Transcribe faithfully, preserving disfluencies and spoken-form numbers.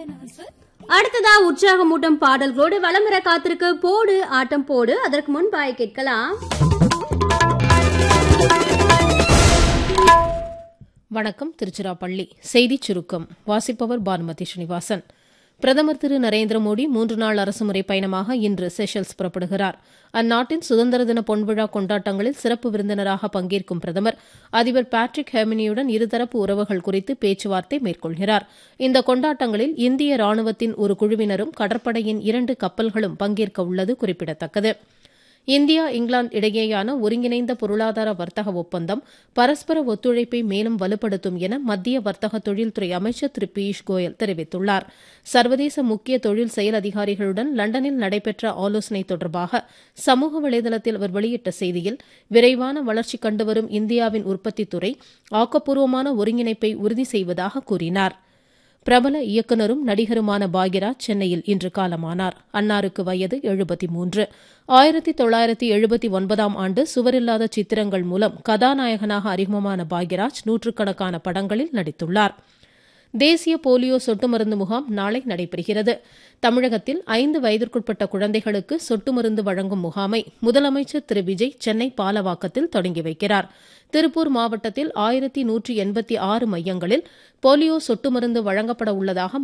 அடுத்ததா உற்சாகமூட்டும் பாடல்களோடு வலம் வர காத்திருக்கு போடு ஆட்டம் போடு. அதற்கு முன்பாய் கேட்கலாம். வணக்கம். திருச்சிராப்பள்ளி செய்திச் சுருக்கம் வாசிப்பவர் பானுமதி ஸ்ரீனிவாசன். பிரதமர் திரு நரேந்திர மோடி மூன்று நாள் அரசுமுறை பயணமாக இன்று செஷல்ஸ் புறப்படுகிறார். அந்நாட்டின் சுதந்திர தின பொன்விழா கொண்டாட்டங்களில் சிறப்பு விருந்தினராக பங்கேற்கும் பிரதமர் அதிபர் பேட்ரிக் ஹெர்மினியுடன் இருதரப்பு உறவுகள் குறித்து பேச்சுவார்த்தை மேற்கொள்கிறார். இந்த கொண்டாட்டங்களில் இந்திய ராணுவத்தின் ஒரு குழுவினரும் கடற்படையின் இரண்டு கப்பல்களும் பங்கேற்க உள்ளது குறிப்பிடத்தக்கது. இந்தியா இங்கிலாந்து இடையேயான ஒருங்கிணைந்த பொருளாதார வர்த்தக ஒப்பந்தம் பரஸ்பர ஒத்துழைப்பை மேலும் வலுப்படுத்தும் என மத்திய வர்த்தக தொழில்துறை அமைச்சர் திரு பியூஷ் கோயல் தெரிவித்துள்ளார். சர்வதேச முக்கிய தொழில் செயல் அதிகாரிகளுடன் லண்டனில் நடைபெற்ற ஆலோசனை தொடர்பாக சமூக வலைதளத்தில் அவர் வெளியிட்ட செய்தியில், விரைவான வளர்ச்சி கண்டுவரும் இந்தியாவின் உற்பத்தித் துறை ஆக்கப்பூர்வமான ஒருங்கிணைப்பை உறுதி செய்வதாக கூறினார். பிரபல இயக்குநரும் நடிகருமான பாக்யராஜ் சென்னையில் இன்று காலமானார். அன்னாருக்கு வயது எழுபத்தி மூன்று. ஆயிரத்தி தொள்ளாயிரத்தி எழுபத்தி ஒன்பதாம் ஆண்டு சுவரில்லாத சித்திரங்கள் மூலம் கதாநாயகனாக அறிமுகமான பாக்யராஜ் நூற்றுக்கணக்கான படங்களில் நடித்துள்ளார். தேசிய போலியோ சொட்டு மருந்து முகாம் நாளை நடைபெறுகிறது. தமிழகத்தில் ஐந்து வயதிற்குட்பட்ட குழந்தைகளுக்கு சொட்டு மருந்து வழங்கும் முகாமை முதலமைச்சர் திரு விஜய் சென்னை பாலவாக்கத்தில் தொடங்கி வைக்கிறார். திருப்பூர் மாவட்டத்தில் ஆயிரத்தி நூற்றி எண்பத்தி ஆறு மையங்களில் போலியோ சொட்டு மருந்து வழங்கப்பட உள்ளதாக